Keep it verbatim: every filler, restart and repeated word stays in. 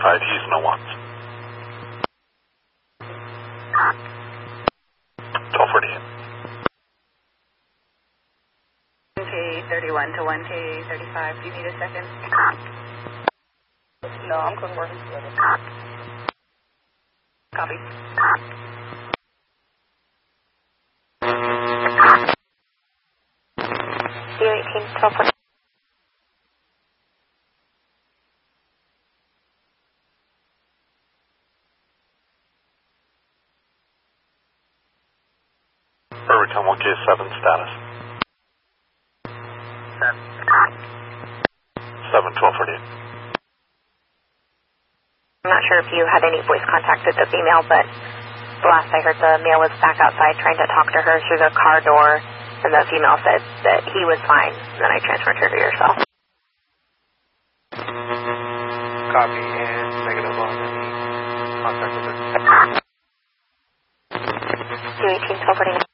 identified. He's no ones. twelve forty-eight. one K thirty-one to one K thirty-five. Do you need a second? No, I'm code four. Copy. D eighteen, twelve forty. Irvington one K seven status. seven twelve forty-eight. I'm not sure if you had any voice contact with the female, but the last I heard, the male was back outside trying to talk to her through the car door, and the female said that he was fine. And then I transferred her to your cell. Copy, and negative on any contact with her. D eighteen, twelve forty-nine.